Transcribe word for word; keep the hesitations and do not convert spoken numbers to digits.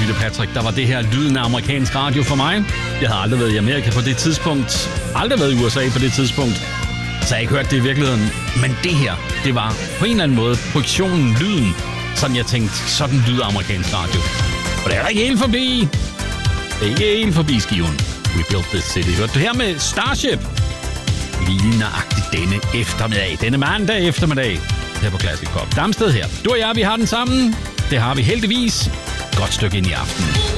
det, Patrick. Der var det her lyden af amerikansk radio for mig. Jeg havde aldrig været i Amerika på det tidspunkt. Aldrig været i U S A på det tidspunkt. Så jeg har ikke hørt det i virkeligheden. Men det her, det var på en eller anden måde projektionen, lyden. Sådan jeg tænkte, sådan lyder amerikansk radio. Og det er da ikke helt forbi. Det er ikke helt forbi skiven. We built this city. Hørte du her med Starship? Lige nøjagtigt denne eftermiddag. Denne mandag eftermiddag. Her på Classic Pop. Damsted her. Du og jeg, vi har den sammen. Det har vi heldigvis. Godt stykke ind i aften.